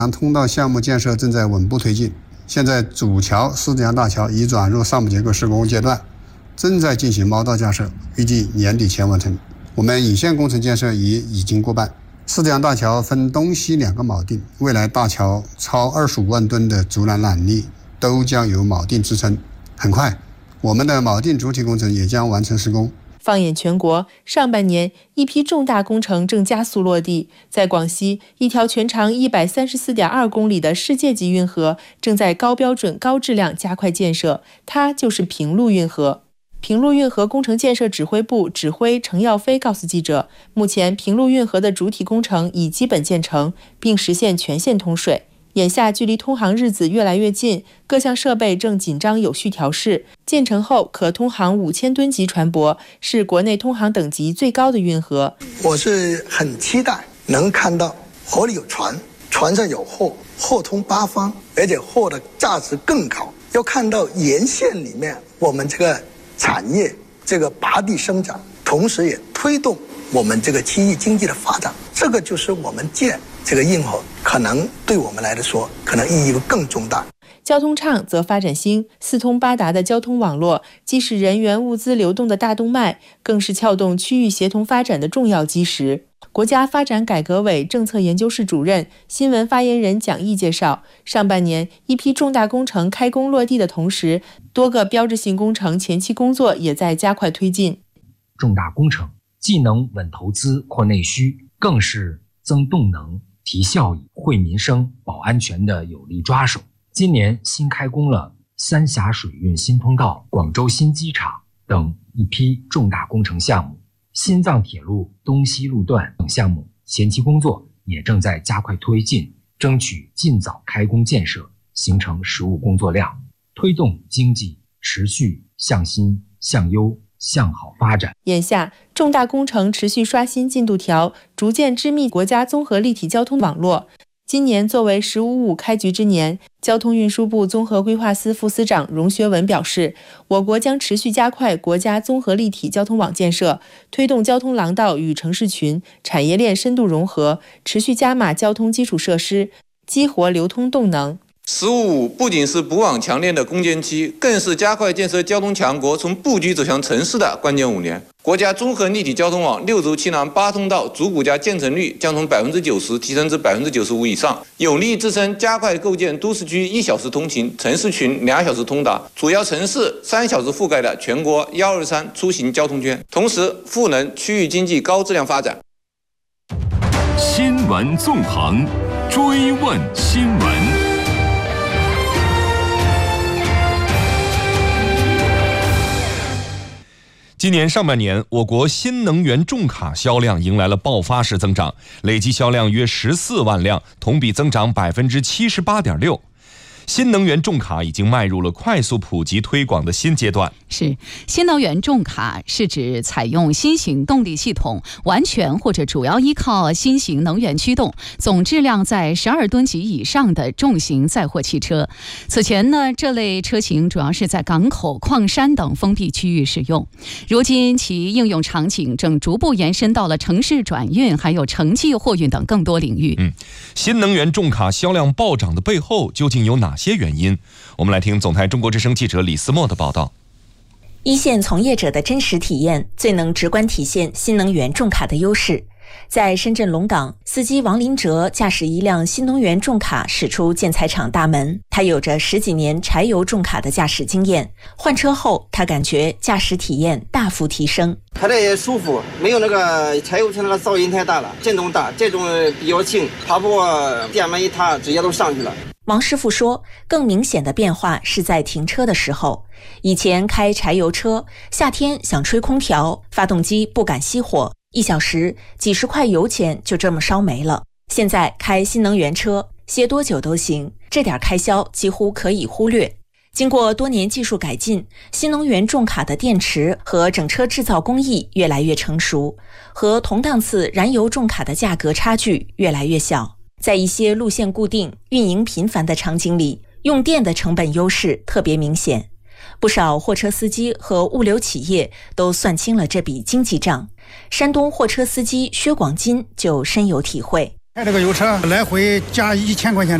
通道项目建设正在稳步推进，现在主桥狮子洋大桥已转入上部结构施工阶段，正在进行猫道架设，预计年底前完成。我们引线工程建设已经过半。狮子洋大桥分东西2个铆钉，未来大桥超25万吨的竹篮缆力都将由铆钉支撑。很快，我们的铆钉主体工程也将完成施工。 放眼全国，上半年一批重大工程正加速落地。在广西，一条全长134.2公里的世界级运河正在高标准、高质量加快建设，它就是平陆运河。平陆运河工程建设指挥部指挥程耀飞告诉记者，目前平陆运河的主体工程已基本建成，并实现全线通水。眼下距离通航日子越来越近，各项设备正紧张有序调试。建成后可通航5000吨级船舶，是国内通航等级最高的运河。 我是很期待能看到河里有船，船上有货，货通八方，而且货的价值更高。要看到沿线里面我们这个产业这个拔地生长，同时也推动我们这个区域经济的发展。这个就是我们建这个运河可能对我们来说可能意义更重大。 交通畅则发展兴，四通八达的交通网络既是人员物资流动的大动脉，更是撬动区域协同发展的重要基石。国家发展改革委政策研究室主任、新闻发言人蒋毅介绍，上半年一批重大工程开工落地的同时，多个标志性工程前期工作也在加快推进。 重大工程既能稳投资、扩内需，更是增动能、提效益、惠民生、保安全的有力抓手。今年新开工了三峡水运新通道、广州新机场等一批重大工程项目，新藏铁路东西路段等项目前期工作也正在加快推进，争取尽早开工建设，形成实务工作量，推动经济持续向新、向优、向好发展。 眼下，重大工程持续刷新进度条，逐渐织密国家综合立体交通网络。今年作为“15+5”开局之年，交通运输部综合规划司副司长荣学文表示，我国将持续加快国家综合立体交通网建设，推动交通廊道与城市群、产业链深度融合，持续加码交通基础设施，激活流通动能。 “15+5”不仅是补网强链的攻坚期，更是加快建设交通强国从布局走向城市的关键5年。国家综合立体交通网6轴7廊8通道主骨架建成率将从90%提升至95%以上，有力支撑加快构建都市区1小时通勤、城市群2小时通达、主要城市3小时覆盖的全国123出行交通圈，同时赋能区域经济高质量发展。 新闻纵横，追问新闻。今年上半年，我国新能源重卡销量迎来了爆发式增长，累计销量约14万辆，同比增长78.6%。新能源重卡已经迈入了快速普及推广的新阶段。 是，新能源重卡是指采用新型动力系统，完全或者主要依靠新型能源驱动，总质量在12吨级以上的重型载货汽车。此前呢，这类车型主要是在港口、矿山等封闭区域使用，如今其应用场景正逐步延伸到了城市转运，还有城际货运等更多领域。 新能源重卡销量暴涨的背后究竟有哪些原因？我们来听总台中国之声记者李思墨的报道。 一线从业者的真实体验最能直观体现新能源重卡的优势。在深圳龙岗，司机王林哲驾驶一辆新能源重卡驶出建材厂大门。他有着10几年柴油重卡的驾驶经验，换车后他感觉驾驶体验大幅提升。 它这也舒服，没有那个柴油车那个噪音太大了，震动大，这种比较轻，爬不过电门一踏直接都上去了。 王师傅说，更明显的变化是在停车的时候。以前开柴油车，夏天想吹空调，发动机不敢熄火，1小时几十块油钱就这么烧没了。现在开新能源车，歇多久都行，这点开销几乎可以忽略。经过多年技术改进，新能源重卡的电池和整车制造工艺越来越成熟，和同档次燃油重卡的价格差距越来越小。在一些路线固定、运营频繁的场景里，用电的成本优势特别明显。不少货车司机和物流企业都算清了这笔经济账。山东货车司机薛广金就深有体会。 开这个油车来回加1000块钱。